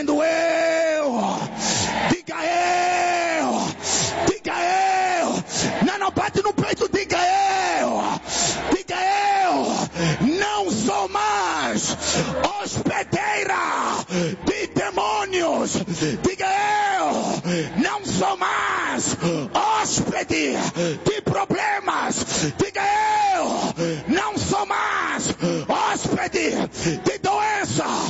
dizendo diga eu, não bate no peito, diga eu, não sou mais hospedeira de demônios, diga eu, não sou mais hóspede de problemas, diga eu, não sou mais hóspede de doença,